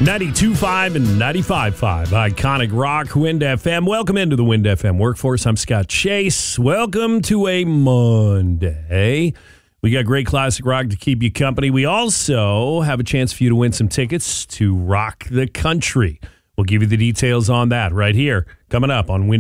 92.5 and 95.5. Iconic Rock, Wind FM. Welcome into the Wind FM Workforce. I'm Scott Chase. Welcome to a Monday. We got great classic rock to keep you company. We also have a chance for you to win some tickets to Rock the Country. We'll give you the details on that right here, coming up on Wind